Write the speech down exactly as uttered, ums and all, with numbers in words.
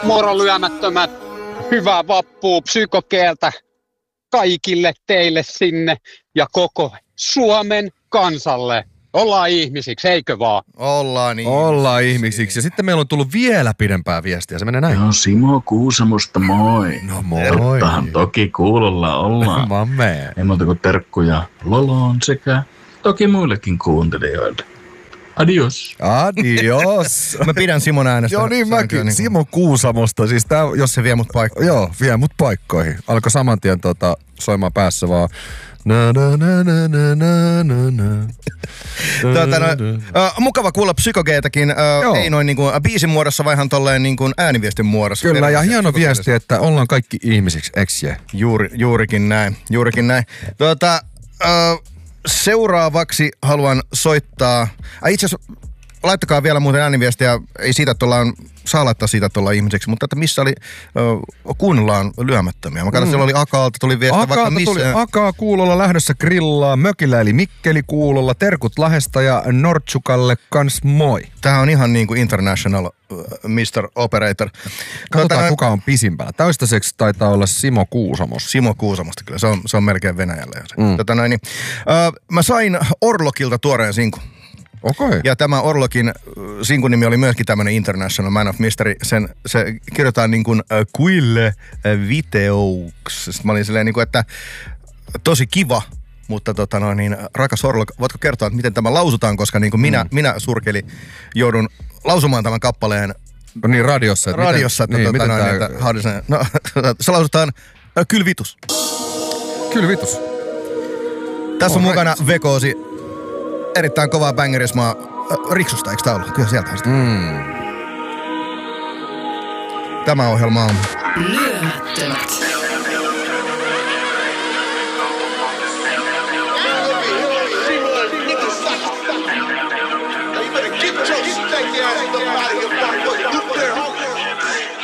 morolyömättömät, hyvää vappua, psykokeeltä kaikille teille sinne ja koko Suomen kansalle. Ollaan ihmisiksi, eikö vaan? Ollaan ihmisiksi. Ollaan ihmisiksi. Ja sitten meillä on tullut vielä pidempää viestiä. Se menee näin. Joo, Simo Kuusamosta moi. No moi. Terkkahan toki kuulolla ollaan. Mamme. Ei muuta kuin terkkuja Loloon sekä toki muillekin kuuntelijoille. Adios. Adios. Mä pidän Simon äänestä. Joo niin mäkin. Niin Simo Kuusamosta. Siis tää, jos se vie mut paikkoihin. Joo, vie mut paikkoihin. Alkoi saman tien tota, soimaan päässä vaan. Na, na, na, na, na, na, na. Tuota, no, uh, mukava kuulla Psykogeetakin, uh, ei noin niinku biisin muodossa, vaan ihan tolleen niinku ääniviestin muodossa. Kyllä, ja hieno viesti, että ollaan kaikki ihmisiksi, eksje? Juuri, juurikin näin, juurikin näin. Tuota, uh, seuraavaksi haluan soittaa, äh, itse asiassa laittakaa vielä muuten ääniviestiä, ei siitä, että ollaan, saa laittaa siitä, että ollaan ihmiseksi, mutta että missä oli, äh, kuunnellaan lyömättömiä. Mä katsoin, mm. siellä oli Akaalta, tuli viestiä Akaalta vaikka missä. tuli Akaa kuulolla lähdössä grillaa, mökillä eli Mikkeli kuulolla, terkut Lahdesta ja Nortsukalle kans moi. Tää on ihan niinku international uh, mister Operator. Katsotaan Tuota, kuka on pisimpää. Toistaiseksi taitaa olla Simo Kuusamosta. Simo Kuusamosta kyllä, se on, se on melkein Venäjällä. Mm. Tota noin, niin, uh, mä sain Orlokilta tuoreen sinkun. Okay. Ja tämä Orlokin sinkun nimi oli myöskin tämmönen International Man of Mystery. Sen, se kirjoitetaan niin kuin uh, Quille Videaux. Sitten mä olin silleen niin kuin, että tosi kiva, mutta tota noin, niin, rakas Orlok, voitko kertoa, että miten tämä lausutaan, koska niin kuin minä, mm. minä surkeli joudun lausumaan tämän kappaleen no niin, radiossa. Että radiossa, miten, että, niin, tota, miten noin, tää... että sen, no, se lausutaan uh, Kylvitus. Kylvitus. Tässä on mukana Vekoosi. Erittäin kovaa bängerismaa äh, Riksusta, eikö tää ollut? Kyllä sieltähän sitä. Mm. Tämä ohjelma on Lyömättömät. You better get your stank ass up out of here,